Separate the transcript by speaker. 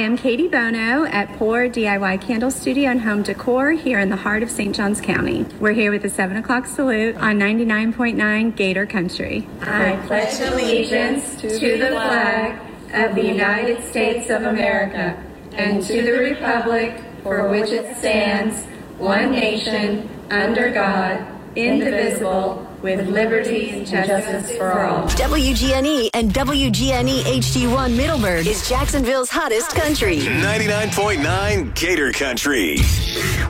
Speaker 1: am Katie Bono at Pour DIY Candle Studio and Home Decor here in the heart of St. Johns County. We're here with the 7 o'clock salute on 99.9 Gator Country. I pledge allegiance to the flag of the United States of America and to the republic for which it stands, one nation, under God, indivisible, with liberty and justice for all.
Speaker 2: WGNE and WGNE HD1 Middleburg is Jacksonville's hottest country.
Speaker 3: 99.9 Gator Country.